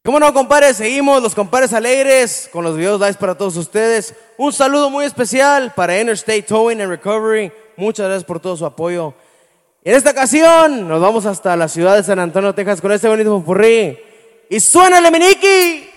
¿Cómo no, compadres? Seguimos los compadres alegres con los videos live para todos ustedes. Un saludo muy especial para Interstate Towing and Recovery. Muchas gracias por todo su apoyo. En esta ocasión nos vamos hasta la ciudad de San Antonio, Texas con este bonito popurrí. ¡Y suénale, Miniki!